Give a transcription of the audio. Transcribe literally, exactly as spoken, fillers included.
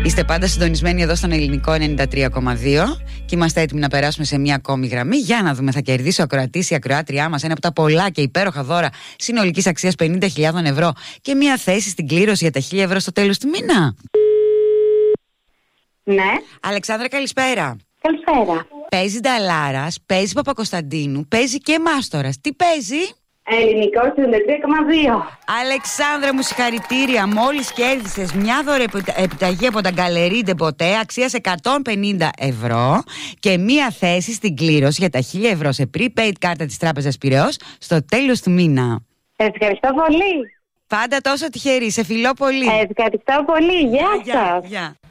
Είστε πάντα συντονισμένοι εδώ στον Ελληνικό ενενήντα τρία κόμμα δύο και είμαστε έτοιμοι να περάσουμε σε μια ακόμη γραμμή για να δούμε, θα κερδίσει ο ακροατής ή η ακροάτριά μας ένα από τα πολλά και υπέροχα δώρα συνολικής αξίας πενήντα χιλιάδες ευρώ και μια θέση στην κλήρωση για τα χίλια ευρώ στο τέλος του μήνα. Ναι. Αλεξάνδρα, καλησπέρα. Καλησπέρα. Παίζει Νταλάρας, παίζει Παπακοσταντίνου, παίζει και Μάστορας. Τι παίζει? Ελληνικό ενενήντα τρία κόμμα δύο. Αλεξάνδρα μου, συγχαρητήρια. Μόλις κέρδισες μια δωρεοεπιταγή από τα Γκαλερί Ντε Ποτέ αξίας εκατόν πενήντα ευρώ και μια θέση στην κλήρωση για τα χίλια ευρώ σε prepaid κάρτα της Τράπεζας Πειραιώς στο τέλος του μήνα. Ευχαριστώ πολύ. Πάντα τόσο τυχερή. Σε φιλώ πολύ. Ευχαριστώ πολύ. Γεια σας. Γεια.